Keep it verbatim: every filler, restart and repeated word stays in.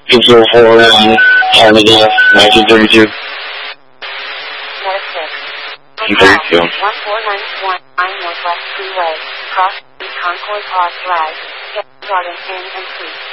Control four in Canada, nineteen thirty-two. Thank you. one four nine one nine Northwest Freeway, cross Concord Park Drive, Garden Inn and Suites.